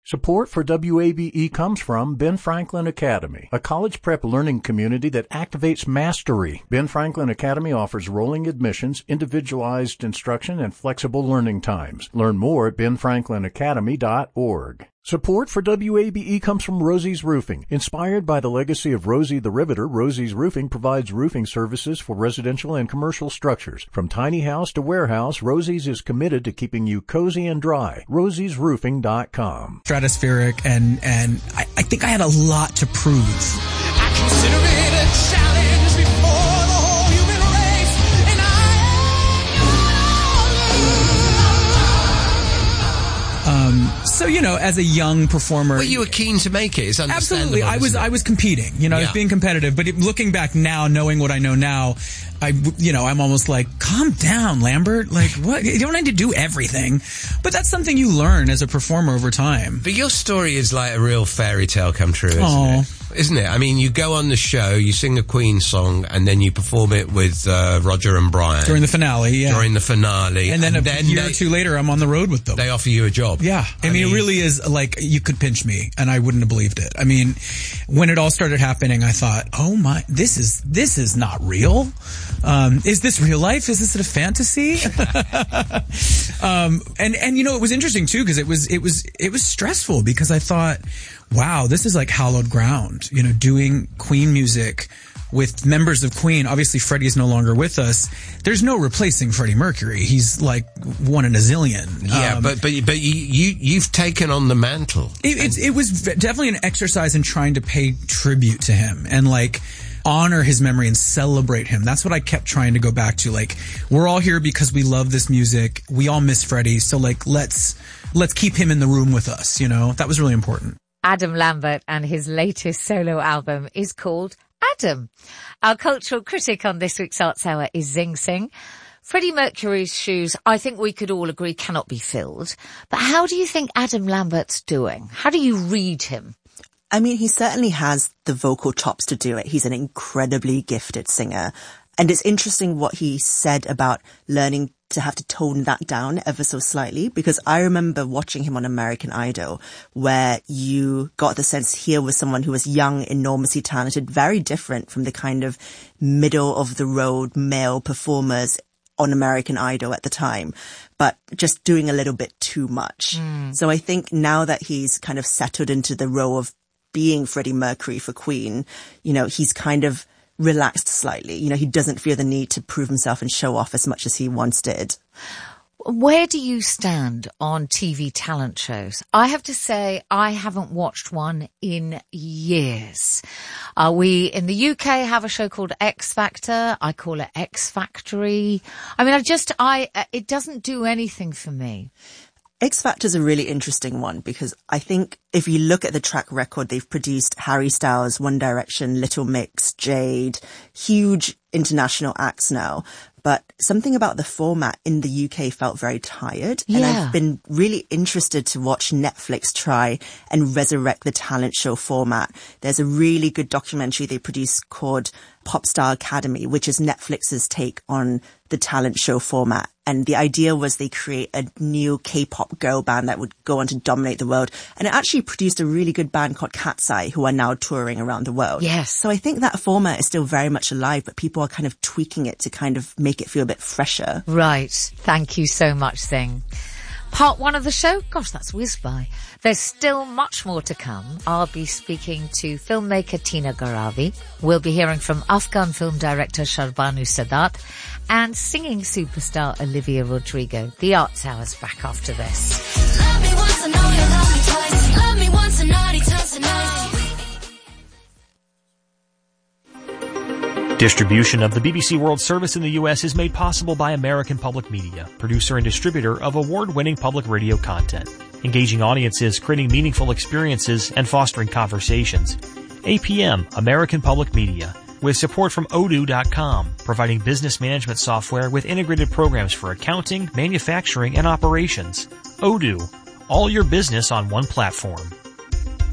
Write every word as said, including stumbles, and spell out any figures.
Support for W A B E comes from Ben Franklin Academy, a college prep learning community that activates mastery. Ben Franklin Academy offers rolling admissions, individualized instruction, and flexible learning times. Learn more at ben franklin academy dot org. Support for W A B E comes from Rosie's Roofing. Inspired by the legacy of Rosie the Riveter, Rosie's Roofing provides roofing services for residential and commercial structures. From tiny house to warehouse, Rosie's is committed to keeping you cozy and dry. rosies roofing dot com. Stratospheric, and, and I, I think I had a lot to prove. I consider it a challenge before the whole human race, and I am Um, so, you know, as a young performer... Well, you were keen to make it. It's understandable. Absolutely. I was, I was competing. You know, yeah. I was being competitive. But it, looking back now, knowing what I know now, I, you know, I'm almost like, calm down, Lambert. Like, what? You don't need to do everything. But that's something you learn as a performer over time. But your story is like a real fairy tale come true, isn't Aww. it? Isn't it? I mean, you go on the show, you sing a Queen song, and then you perform it with uh, Roger and Brian. During the finale, yeah. During the finale. And then and a then year they, or two later, I'm on the road with them. They offer you a job. Yeah. I, I mean, mean, it really is like, you could pinch me, and I wouldn't have believed it. I mean, when it all started happening, I thought, oh my, this is, this is not real. Um, is this real life? Is this a fantasy? um, and, and you know, it was interesting too, because it was, it was, it was stressful because I thought, wow, this is like hallowed ground, you know, doing Queen music with members of Queen. Obviously, Freddie is no longer with us. There's no replacing Freddie Mercury. He's like one in a zillion. Yeah, um, but but but you, you you've taken on the mantle. It, it, it was definitely an exercise in trying to pay tribute to him and like honor his memory and celebrate him. That's what I kept trying to go back to. Like, we're all here because we love this music. We all miss Freddie, so like let's let's keep him in the room with us. You know, that was really important. Adam Lambert and his latest solo album is called Adam. Our cultural critic on this week's Arts Hour is Zing Singh. Freddie Mercury's shoes, I think we could all agree, cannot be filled. But how do you think Adam Lambert's doing? How do you read him? I mean, he certainly has the vocal chops to do it. He's an incredibly gifted singer. And it's interesting what he said about learning to have to tone that down ever so slightly, because I remember watching him on American Idol, where you got the sense here was someone who was young, enormously talented, very different from the kind of middle of the road male performers on American Idol at the time, but just doing a little bit too much. Mm. So I think now that he's kind of settled into the role of being Freddie Mercury for Queen, you know, he's kind of relaxed slightly. You know, he doesn't feel the need to prove himself and show off as much as he once did. Where do you stand on T V talent shows? I have to say I haven't watched one in years. Uh, we in the U K have a show called X Factor. I call it X Factory. I mean, I just, I, it doesn't do anything for me. X Factor is a really interesting one because I think if you look at the track record, they've produced Harry Styles, One Direction, Little Mix, Jade, huge international acts now. But something about the format in the U K felt very tired. Yeah. And I've been really interested to watch Netflix try and resurrect the talent show format. There's a really good documentary they produced called Popstar Academy, which is Netflix's take on the talent show format. And the idea was they create a new K-pop girl band that would go on to dominate the world. And it actually produced a really good band called Cat's Eye, who are now touring around the world. Yes. So I think that format is still very much alive, but people are kind of tweaking it to kind of make it feel a bit fresher. Right. Thank you so much, Singh. Part one of the show? Gosh, that's whizzed by. There's still much more to come. I'll be speaking to filmmaker Tina Garavi. We'll be hearing from Afghan film director Sharbanu Sadat and singing superstar Olivia Rodrigo. The Arts Hour's back after this. Love me once, I know you love me twice. Love me once, and naughty turns to nice. Distribution of the B B C World Service in the U S is made possible by American Public Media, producer and distributor of award-winning public radio content, engaging audiences, creating meaningful experiences, and fostering conversations. A P M, American Public Media, with support from Odoo dot com, providing business management software with integrated programs for accounting, manufacturing, and operations. Odoo, all your business on one platform.